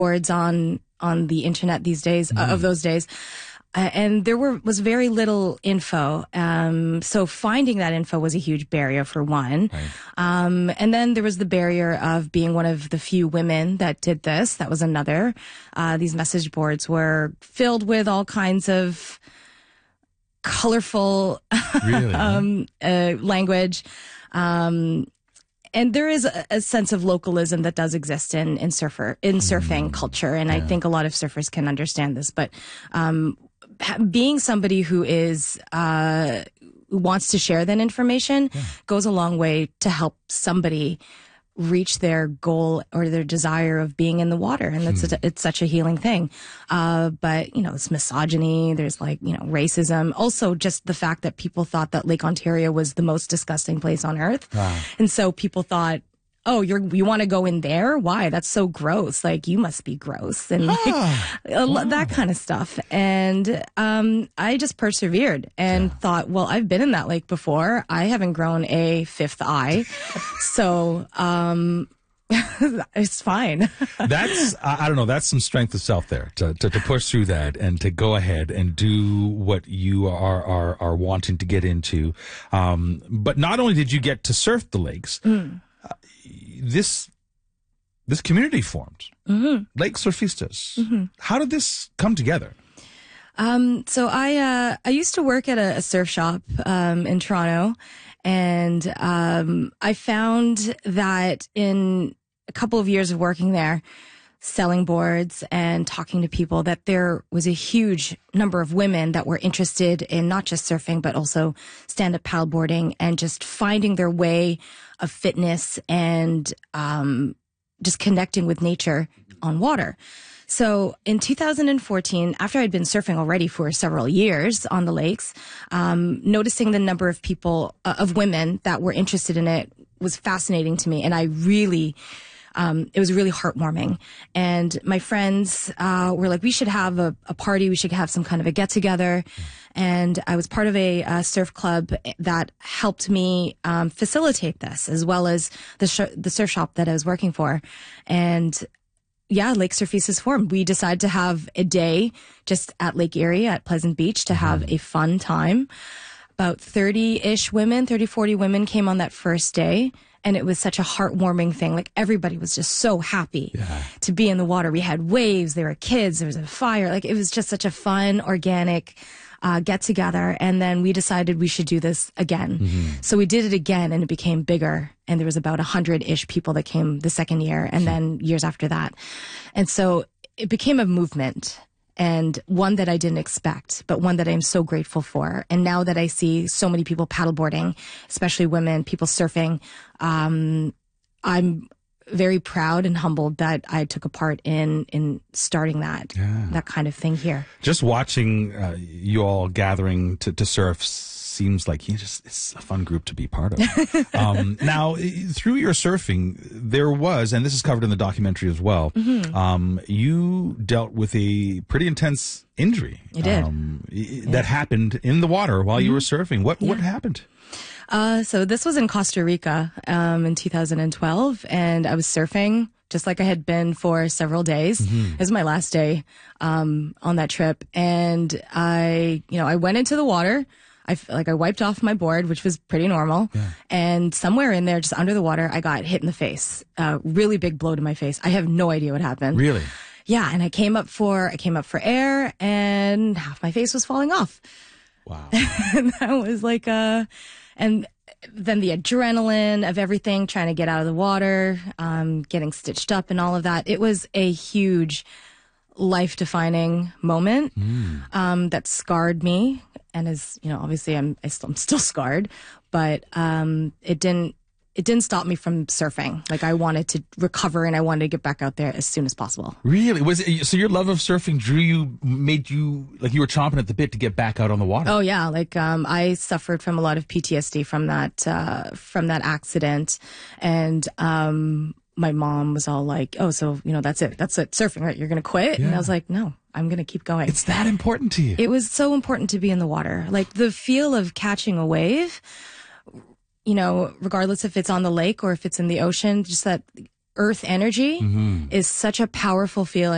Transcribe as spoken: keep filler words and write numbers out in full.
boards on on the internet these days, mm. uh, of those days. Uh, and there were was very little info. Um, so finding that info was a huge barrier for one. Right. Um, and then there was the barrier of being one of the few women that did this. That was another. Uh, these message boards were filled with all kinds of colorful really? um, uh, language. Um, And there is a, a sense of localism that does exist in, in surfer, in surfing mm, culture. And yeah. I think a lot of surfers can understand this, but, um, being somebody who is, uh, who wants to share that information yeah. goes a long way to help somebody reach their goal or their desire of being in the water. And that's, hmm. a, it's such a healing thing. Uh, but, you know, it's misogyny. There's like, you know, racism. Also just the fact that people thought that Lake Ontario was the most disgusting place on earth. Wow. And so people thought, oh, you're, you want to go in there? Why? That's so gross. Like, you must be gross. And like, ah, a, wow. that kind of stuff. And, um, I just persevered and yeah. thought, well, I've been in that lake before. I haven't grown a fifth eye. so, um, it's fine. That's, I don't know, that's some strength of self there to, to, to push through that and to go ahead and do what you are, are, are wanting to get into. Um, but not only did you get to surf the lakes, mm. uh, this, this community formed, mm-hmm. Lake Surfistas. Mm-hmm. How did this come together? Um, so I, uh, I used to work at a, a surf shop, um, in Toronto, and, um, I found that in a couple of years of working there, selling boards and talking to people, that there was a huge number of women that were interested in not just surfing, but also stand-up paddleboarding and just finding their way of fitness and, um, just connecting with nature on water. So in two thousand fourteen, after I'd been surfing already for several years on the lakes, um, noticing the number of people, uh, of women that were interested in it was fascinating to me. And I really, um, it was really heartwarming. And my friends, uh, were like, we should have a, a party. We should have some kind of a get together. And I was part of a, a surf club that helped me, um, facilitate this, as well as the, sh- the surf shop that I was working for. And yeah, Lake Surfistas formed. We decided to have a day just at Lake Erie at Pleasant Beach to have a fun time. About thirty-ish women, thirty, forty women came on that first day. And it was such a heartwarming thing. Like, everybody was just so happy yeah. to be in the water. We had waves. There were kids. There was a fire. Like, it was just such a fun, organic uh, get together. And then we decided we should do this again. Mm-hmm. So we did it again, and it became bigger. And there was about a hundred ish people that came the second year, and then years after that. And so it became a movement, and one that I didn't expect, but one that I'm so grateful for. And now that I see so many people paddleboarding, especially women, people surfing, um, I'm very proud and humbled that I took a part in in starting that yeah. that kind of thing here. Just watching uh, you all gathering to, to surf seems like you just it's a fun group to be part of. um, now, through your surfing, there was, and this is covered in the documentary as well, mm-hmm. um, you dealt with a pretty intense injury. I did. Um, yeah. That happened in the water while mm-hmm. you were surfing. What, yeah. what happened? Uh, so this was in Costa Rica, um, in two thousand twelve, and I was surfing just like I had been for several days. Mm-hmm. It was my last day, um, on that trip. And I, you know, I went into the water. I like I wiped off my board, which was pretty normal. Yeah. And somewhere in there, just under the water, I got hit in the face. A really big blow to my face. I have no idea what happened. Really? Yeah. And I came up for, I came up for air, and half my face was falling off. Wow. And that was like, uh, and then the adrenaline of everything, trying to get out of the water, um, getting stitched up and all of that. It was a huge life-defining moment, mm. um, that scarred me. And as, you know, obviously I'm, I still, I'm still scarred, but, um, it didn't, it didn't stop me from surfing. Like, I wanted to recover, and I wanted to get back out there as soon as possible. Really? Was it, so your love of surfing drew you, made you, like you were chomping at the bit to get back out on the water? Oh yeah. Like, um, I suffered from a lot of P T S D from that, uh, from that accident. And, um, my mom was all like, oh, so, you know, that's it. That's it. Surfing, right? You're going to quit? Yeah. And I was like, no, I'm going to keep going. It's that important to you. It was so important to be in the water. Like, the feel of catching a wave, you know, regardless if it's on the lake or if it's in the ocean, just that earth energy mm-hmm. is such a powerful feeling.